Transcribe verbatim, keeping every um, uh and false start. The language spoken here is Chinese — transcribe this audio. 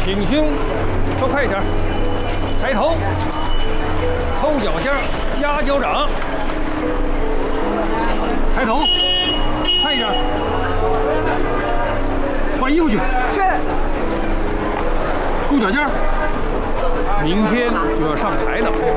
挺胸，说快一点。抬头，抠脚尖，压脚掌。抬头，快一点。换衣服去。 是。 勾脚尖。明天就要上台了。